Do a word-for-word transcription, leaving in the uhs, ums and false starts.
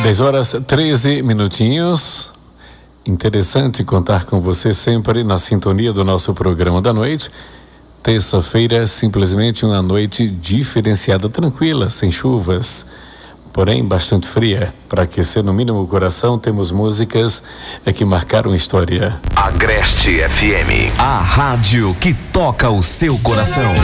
dez horas, treze minutinhos. Interessante contar com você sempre na sintonia do nosso programa da noite. Terça-feira é simplesmente uma noite diferenciada, tranquila, sem chuvas, porém bastante fria. Para aquecer no mínimo o coração, temos músicas é, que marcaram história. Agreste F M, a rádio que toca o seu coração.